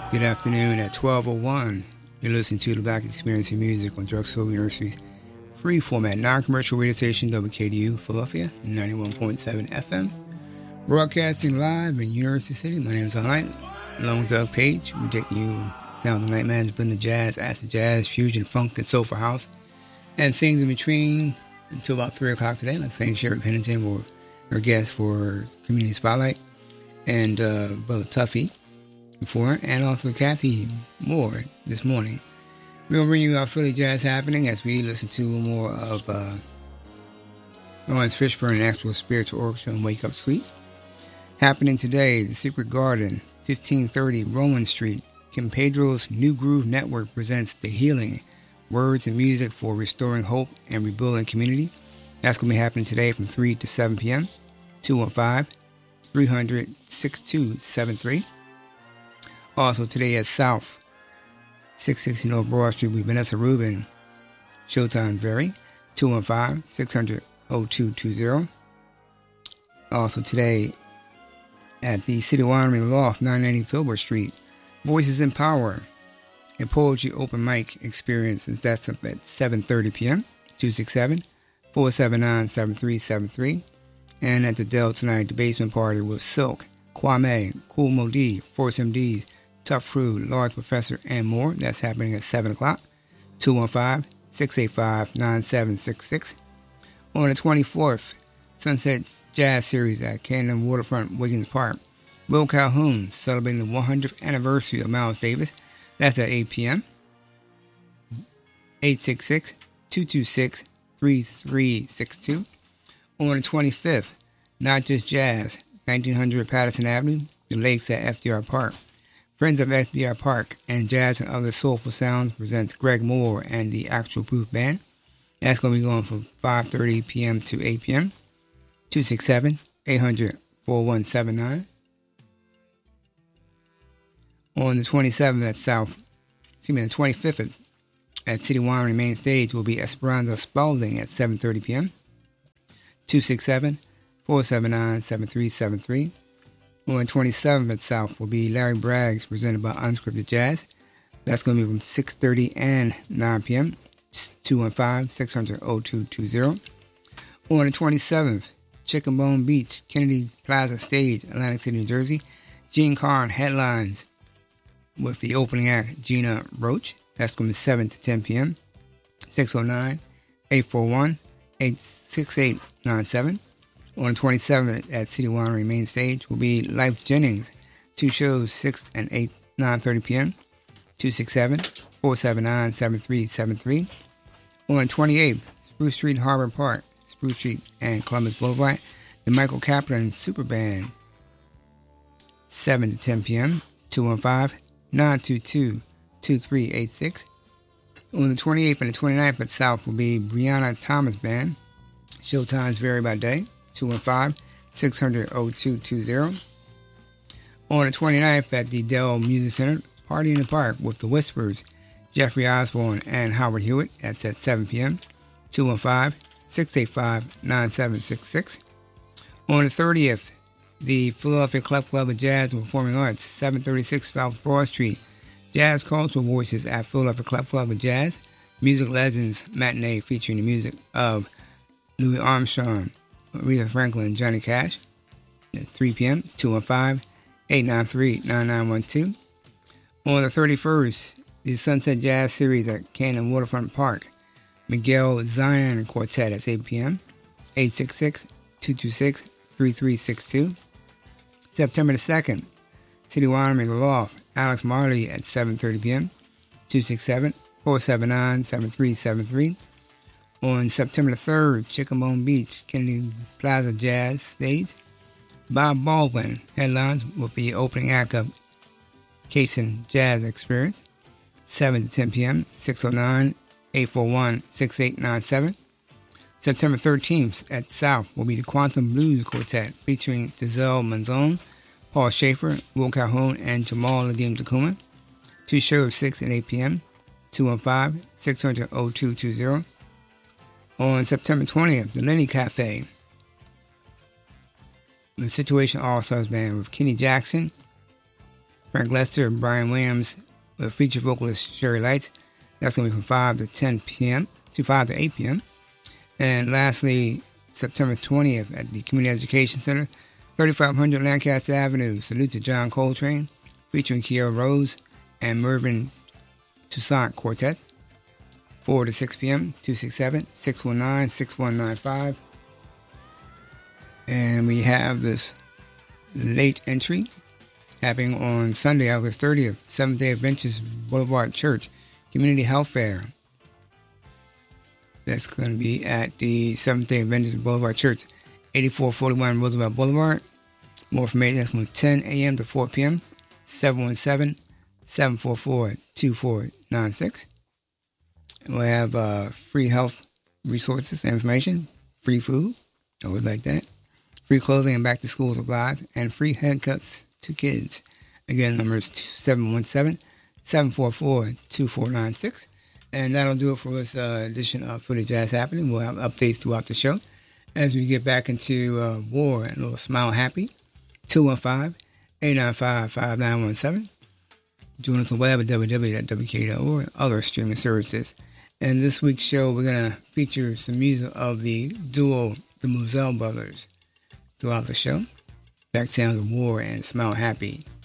Good afternoon at 12:01. You're listening to the Black Experience in Music on Drexel University's free format non-commercial radio station WKDU Philadelphia 91.7 FM. Broadcasting live in University City. My name is Allight, along with Doug Page. We take you sound of the night man's blend of jazz, acid jazz, fusion, funk, and soulful house, and things in between until about 3 o'clock today. I'd like to thank Sherry Pennington for her guest for Community Spotlight, and Brother Tuffy before, and also Kathy Moore this morning. We'll bring you our Philly Jazz happening as we listen to more of Lawrence Fishburne and Actual Spiritual Orchestra and Wake Up Sweet. Happening today, The Secret Garden, 1530 Rowan Street. Kim Pedro's New Groove Network presents The Healing, Words and Music for Restoring Hope and Rebuilding Community. That's going to be happening today from 3 to 7 p.m. 215-300-6273. Also today at South, 660 North Broad Street with Vanessa Rubin. Showtime vary, 215-600-0220. Also today at the City Winery Loft, 990 Filbert Street, Voices in Power, a poetry open mic experience, and that's up at 7:30 p.m., 267-479-7373. And at the Dell tonight, the Basement Party with Silk, Kwame, Cool Modi, Force MDs, Tough Crew, Large Professor, and more. That's happening at 7 o'clock. 215-685-9766. On the 24th, Sunset Jazz Series at Cannon Waterfront, Wiggins Park. Will Calhoun celebrating the 100th anniversary of Miles Davis. That's at 8 p.m. 866-226-3362. On the 25th, Not Just Jazz, 1900 Patterson Avenue, the Lakes at FDR Park. Friends of FDR Park and Jazz and Other Soulful Sounds presents Greg Moore and the Actual Proof Band. That's going to be going from 5:30 p.m. to 8 p.m. 267-800-4179. On the 27th at the 25th at City Winery Main Stage will be Esperanza Spalding at 7:30 p.m. 267-479-7373. On the 27th at South will be Larry Braggs presented by Unscripted Jazz. That's going to be from 6:30 and 9 p.m. 215-600-0220. On the 27th, Chicken Bone Beach, Kennedy Plaza Stage, Atlantic City, New Jersey. Gene Carn headlines with the opening act, Gina Roach. That's going to be 7 to 10 p.m. 609-841-86897. On the 27th at City Winery Main Stage will be Life Jennings. 2 shows, 6 and 9:30 p.m. 267-479-7373. On the 28th, Spruce Street, Harbor Park, Spruce Street and Columbus Boulevard, the Michael Kaplan Super Band. 7 to 10 p.m. 215-922-2386. On the 28th and the 29th at South will be Brianna Thomas Band. Showtimes vary by day. 215-600-0220. On the 29th at the Dell Music Center, Party in the Park with the Whispers, Jeffrey Osborne and Howard Hewitt. That's at 7 p.m. 215-685-9766. On the 30th, the Philadelphia Club of Jazz and Performing Arts, 736 South Broad Street, Jazz Cultural Voices at Philadelphia Club of Jazz, Music Legends Matinee featuring the music of Louis Armstrong, Aretha Franklin, and Johnny Cash at 3 p.m. 215-893-9912. On the 31st, the Sunset Jazz Series at Cannon Waterfront Park. Miguel Zion and Quartet at 8 p.m. 866-226-3362. September the 2nd, City Winery The Loft, Alex Marley at 7:30 p.m. 267-479-7373. On September the 3rd, Chicken Bone Beach, Kennedy Plaza Jazz Stage. Bob Baldwin headlines with the opening act of Cason Jazz Experience. 7 to 10 p.m. 609-841-6897. September 13th at South will be the Quantum Blues Quartet featuring Giselle Manzone, Paul Schaefer, Will Calhoun, and Jamal Nadim Takuma. 2 shows 6 and 8 p.m. 215-600-0220. On September 20th, the Lenny Cafe, the Situation All-Stars Band with Kenny Jackson, Frank Lester and Brian Williams with featured vocalist Sherry Lights. That's going to be from 5 to 10 p.m. to 5 to 8 p.m. And lastly, September 20th at the Community Education Center, 3500 Lancaster Avenue. Salute to John Coltrane, featuring Kiera Rose and Mervyn Toussaint Quartet. 4 to 6 p.m., 267-619-6195. And we have this late entry happening on Sunday, August 30th, Seventh-day Adventist Boulevard Church Community Health Fair. That's going to be at the Seventh-day Adventist Boulevard Church, 8441 Roosevelt Boulevard. More information is from 10 a.m. to 4 p.m., 717-744-2496. We'll have free health resources and information, free food, always like that, free clothing and back-to-school supplies, and free haircuts to kids. Again, number is 717-744-2496. And that'll do it for this edition of Philly Jazz Happening. We'll have updates throughout the show as we get back into War and a little Smile Happy. 215-895-5917. Join us on the web at www.wk.org and other streaming services. And this week's show, we're going to feature some music of the duo, the Moselle Brothers, throughout the show. Back sounds of War and Smile Happy.